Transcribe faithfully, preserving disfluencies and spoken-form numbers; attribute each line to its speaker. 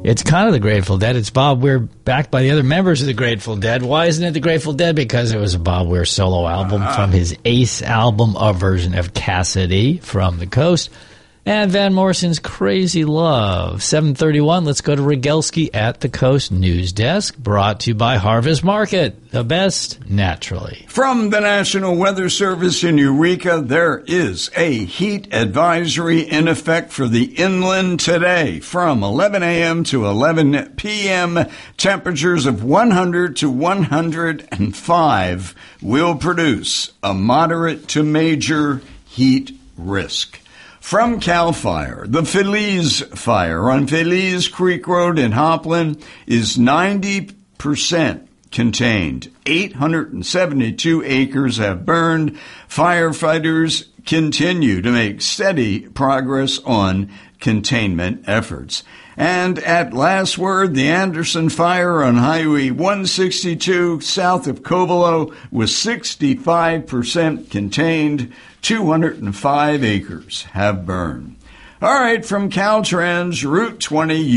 Speaker 1: It's kind of the Grateful Dead. It's Bob Weir backed by the other members of the Grateful Dead. Why isn't it the Grateful Dead? Because it was a Bob Weir solo album from his Ace album, a version of Cassidy from the Coast, and Van Morrison's Crazy Love. seven thirty-one, let's go to Rogelski at the Coast News Desk, brought to you by Harvest Market, the best naturally.
Speaker 2: From the National Weather Service in Eureka, there is a heat advisory in effect for the inland today. From eleven a.m. to eleven p.m., temperatures of one hundred to one hundred five will produce a moderate to major heat risk. From CAL FIRE, the Feliz Fire on Feliz Creek Road in Hopland is ninety percent contained. eight hundred seventy-two acres have burned. Firefighters continue to make steady progress on containment efforts. And at last word, the Anderson Fire on Highway one sixty-two south of Covelo was sixty-five percent contained. two hundred five acres have burned. All right, from Caltrans, Route twenty.